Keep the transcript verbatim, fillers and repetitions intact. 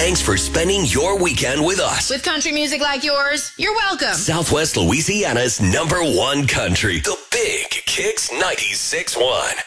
Thanks for spending your weekend with us. With country music like yours, you're welcome. Southwest Louisiana's number one country, the Big Kicks ninety-six point one.